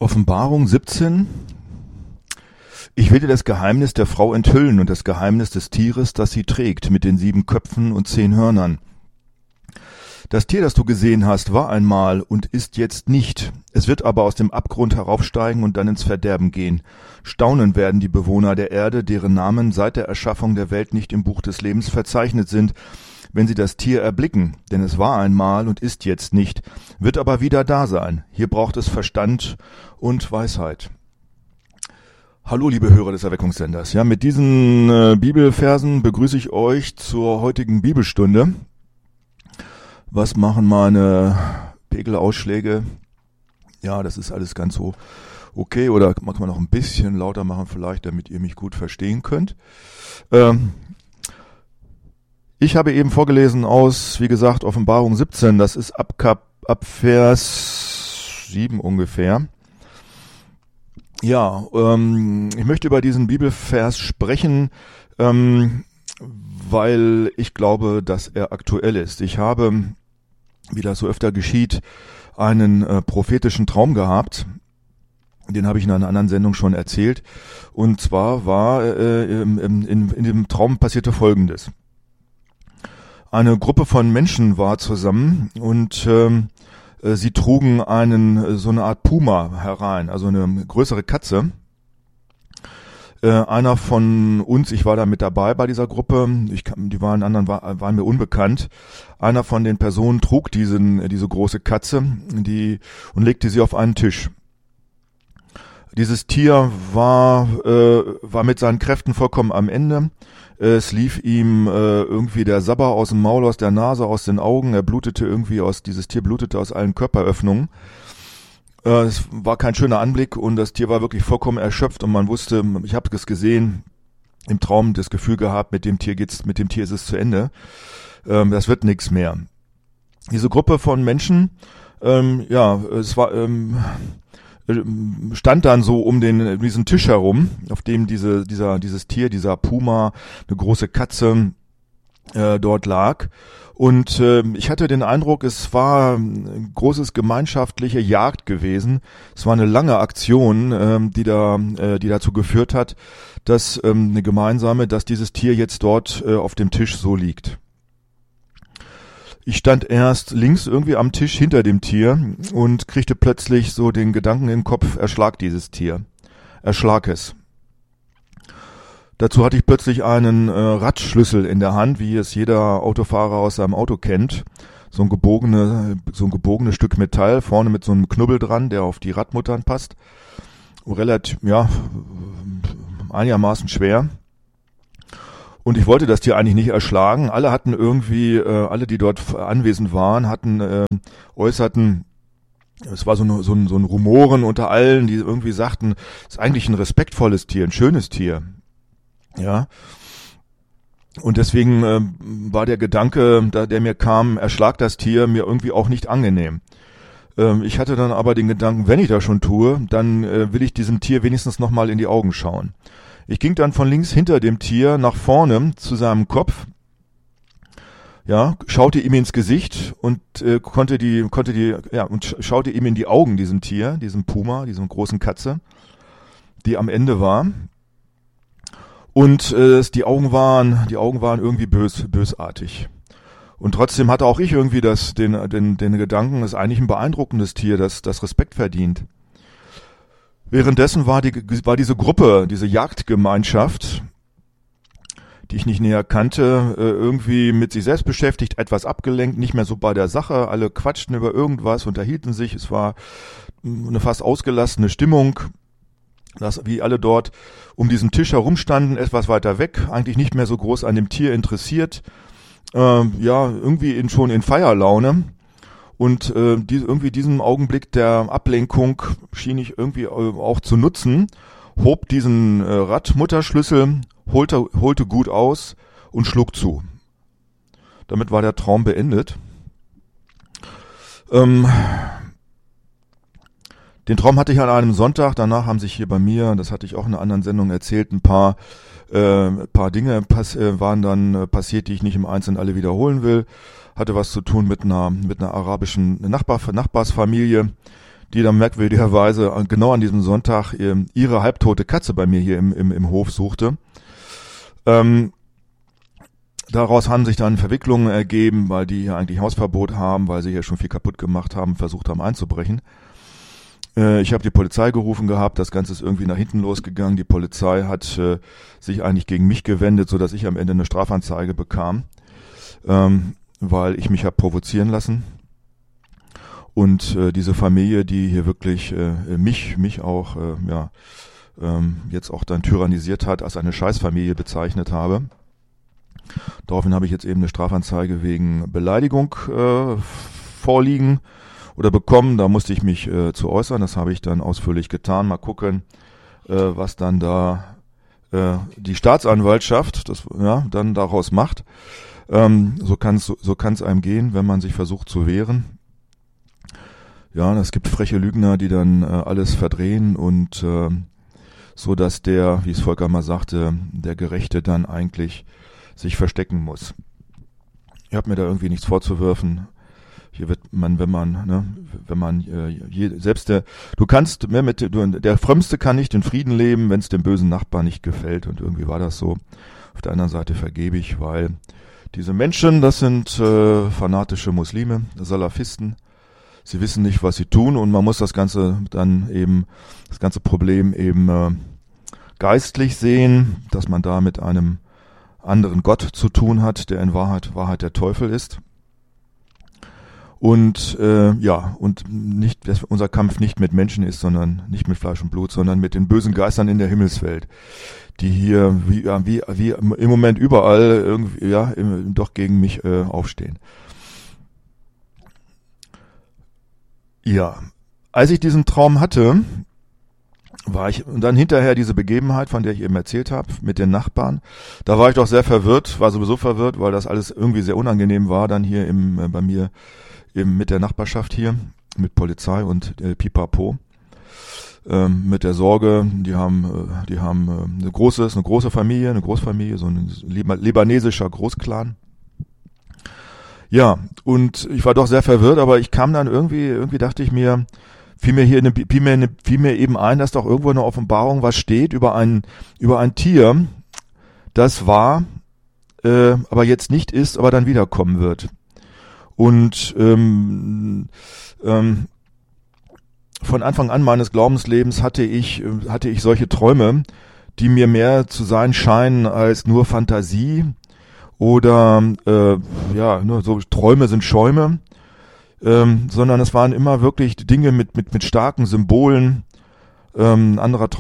Offenbarung 17. Ich will dir das Geheimnis der Frau enthüllen und das Geheimnis des Tieres, das sie trägt, mit den 7 Köpfen und 10 Hörnern. Das Tier, das du gesehen hast, war einmal und ist jetzt nicht. Es wird aber aus dem Abgrund heraufsteigen und dann ins Verderben gehen. Staunen werden die Bewohner der Erde, deren Namen seit der Erschaffung der Welt nicht im Buch des Lebens verzeichnet sind, wenn sie das Tier erblicken, denn es war einmal und ist jetzt nicht, wird aber wieder da sein. Hier braucht es Verstand und Weisheit. Hallo liebe Hörer des Erweckungssenders. Ja, mit diesen Bibelversen begrüße ich euch zur heutigen Bibelstunde. Was machen meine Pegelausschläge? Ja, das ist alles ganz so okay, oder kann man noch ein bisschen lauter machen vielleicht, damit ihr mich gut verstehen könnt. Ich habe eben vorgelesen aus, wie gesagt, Offenbarung 17, das ist ab Vers 7 ungefähr. Ja, ich möchte über diesen Bibelvers sprechen, weil ich glaube, dass er aktuell ist. Ich habe, wie das so öfter geschieht, einen prophetischen Traum gehabt. Den habe ich in einer anderen Sendung schon erzählt. Und zwar war in dem Traum passierte Folgendes. Eine Gruppe von Menschen war zusammen und sie trugen so eine Art Puma herein, also eine größere Katze. Einer von uns, ich war da mit dabei bei dieser Gruppe, waren mir unbekannt. Einer von den Personen trug diese große Katze und legte sie auf einen Tisch. Dieses Tier war mit seinen Kräften vollkommen am Ende. Es lief ihm irgendwie der Sabber aus dem Maul, aus der Nase, aus den Augen. Dieses Tier blutete aus allen Körperöffnungen. Es war kein schöner Anblick und das Tier war wirklich vollkommen erschöpft und man wusste, ich habe es gesehen, im Traum das Gefühl gehabt, mit dem Tier ist es zu Ende. Das wird nichts mehr. Diese Gruppe von Menschen, stand dann so um diesen Tisch herum, auf dem dieses Tier, dieser Puma, eine große Katze dort lag. Und ich hatte den Eindruck, es war eine großes gemeinschaftliche Jagd gewesen. Es war eine lange Aktion, die dazu geführt hat, dass dieses Tier jetzt dort auf dem Tisch so liegt. Ich stand erst links irgendwie am Tisch hinter dem Tier und kriegte plötzlich so den Gedanken in den Kopf, erschlag dieses Tier. Erschlag es. Dazu hatte ich plötzlich einen Radschlüssel in der Hand, wie es jeder Autofahrer aus seinem Auto kennt. So ein gebogenes Stück Metall, vorne mit so einem Knubbel dran, der auf die Radmuttern passt. Relativ, einigermaßen schwer. Und ich wollte das Tier eigentlich nicht erschlagen. Alle, die dort anwesend waren, äußerten, es war so ein Rumoren unter allen, die irgendwie sagten, es ist eigentlich ein respektvolles Tier, ein schönes Tier. Ja. Und deswegen war der Gedanke, der mir kam, erschlag das Tier, mir irgendwie auch nicht angenehm. Ich hatte dann aber den Gedanken, wenn ich das schon tue, dann will ich diesem Tier wenigstens nochmal in die Augen schauen. Ich ging dann von links hinter dem Tier nach vorne zu seinem Kopf, ja, schaute ihm ins Gesicht und schaute ihm in die Augen, diesem Tier, diesem Puma, diesem großen Katze, die am Ende war. Und die Augen waren irgendwie bösartig. Und trotzdem hatte auch ich irgendwie den Gedanken, es ist eigentlich ein beeindruckendes Tier, das Respekt verdient. Währenddessen war diese Gruppe, diese Jagdgemeinschaft, die ich nicht näher kannte, irgendwie mit sich selbst beschäftigt, etwas abgelenkt, nicht mehr so bei der Sache. Alle quatschten über irgendwas, unterhielten sich. Es war eine fast ausgelassene Stimmung, wie alle dort um diesen Tisch herumstanden, etwas weiter weg, eigentlich nicht mehr so groß an dem Tier interessiert. Irgendwie schon in Feierlaune. Und diesen Augenblick der Ablenkung schien ich irgendwie auch zu nutzen, hob diesen Radmutterschlüssel, holte gut aus und schlug zu. Damit war der Traum beendet. Den Traum hatte ich an einem Sonntag, danach haben sich hier bei mir, das hatte ich auch in einer anderen Sendung erzählt, ein paar Dinge waren dann passiert, die ich nicht im Einzelnen alle wiederholen will. Hatte was zu tun mit einer arabischen Nachbarsfamilie, die dann merkwürdigerweise genau an diesem Sonntag ihre halbtote Katze bei mir hier im Hof suchte. Daraus haben sich dann Verwicklungen ergeben, weil die hier eigentlich Hausverbot haben, weil sie hier schon viel kaputt gemacht haben, versucht haben einzubrechen. Ich habe die Polizei gerufen gehabt, das Ganze ist irgendwie nach hinten losgegangen. Die Polizei hat sich eigentlich gegen mich gewendet, sodass ich am Ende eine Strafanzeige bekam, weil ich mich habe provozieren lassen. Und diese Familie, die hier wirklich mich auch jetzt auch dann tyrannisiert hat, als eine Scheißfamilie bezeichnet habe. Daraufhin habe ich jetzt eben eine Strafanzeige wegen Beleidigung vorliegen oder bekommen. Da musste ich mich zu äußern. Das habe ich dann ausführlich getan. Mal gucken, was dann da die Staatsanwaltschaft dann daraus macht. So kann's einem gehen, wenn man sich versucht zu wehren. Ja, es gibt freche Lügner, die dann alles verdrehen und so, dass der, wie es Volker mal sagte, der Gerechte dann eigentlich sich verstecken muss. Ich habe mir da irgendwie nichts vorzuwerfen. Hier wird man, der Frömmste kann nicht in Frieden leben, wenn es dem bösen Nachbarn nicht gefällt, und irgendwie war das so. Auf der anderen Seite vergebe ich, weil diese Menschen, das sind fanatische Muslime, Salafisten. Sie wissen nicht, was sie tun, und man muss das ganze Problem eben geistlich sehen, dass man da mit einem anderen Gott zu tun hat, der in Wahrheit der Teufel ist. Und und nicht, dass unser Kampf nicht mit Menschen ist, sondern nicht mit Fleisch und Blut, sondern mit den bösen Geistern in der Himmelswelt, die hier wie im Moment überall irgendwie doch gegen mich aufstehen. Ja, als ich diesen Traum hatte, und dann hinterher diese Begebenheit, von der ich eben erzählt habe, mit den Nachbarn, da war ich doch sehr verwirrt, war sowieso verwirrt, weil das alles irgendwie sehr unangenehm war, dann hier bei mir eben mit der Nachbarschaft hier, mit Polizei und Pipapo, mit der Sorge, die haben eine große Familie, eine Großfamilie, so ein libanesischer Großclan. Ja, und ich war doch sehr verwirrt, aber ich kam dann irgendwie dachte ich mir, fiel mir eben ein, dass doch irgendwo in der Offenbarung was steht über ein Tier, das war, aber jetzt nicht ist, aber dann wiederkommen wird. Und von Anfang an meines Glaubenslebens hatte ich solche Träume, die mir mehr zu sein scheinen als nur Fantasie oder nur so Träume sind Schäume. Sondern es waren immer wirklich Dinge mit starken Symbolen. Ein anderer